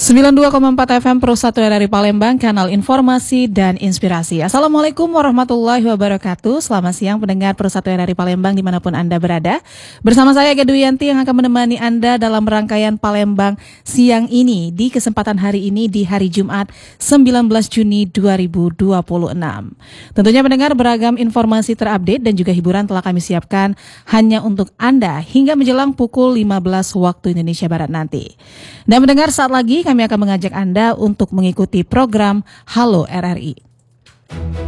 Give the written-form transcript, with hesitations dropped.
92,4 FM Pro 1 RRI Palembang, kanal informasi dan inspirasi. Assalamualaikum warahmatullahi wabarakatuh. Selamat siang pendengar Pro 1 RRI Palembang dimanapun Anda berada. Bersama saya Ega Duyanti yang akan menemani Anda dalam rangkaian Palembang siang ini di kesempatan hari ini di hari Jumat 19 Juni 2026. Tentunya pendengar beragam informasi terupdate dan juga hiburan telah kami siapkan hanya untuk Anda hingga menjelang pukul 15 waktu Indonesia Barat nanti. Dan mendengar saat lagi kami akan mengajak Anda untuk mengikuti program Halo RRI.